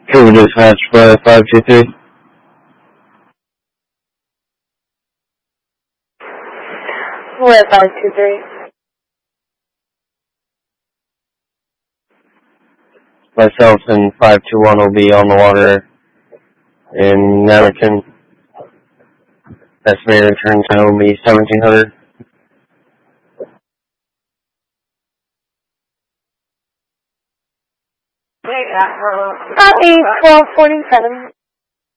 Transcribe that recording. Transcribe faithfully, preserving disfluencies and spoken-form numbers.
Cover dispatch by five two three. We're at five two three. Myself and five two one will be on the water in Navakin. Estimated return time will be seventeen hundred. Copy, twelve forty-seven.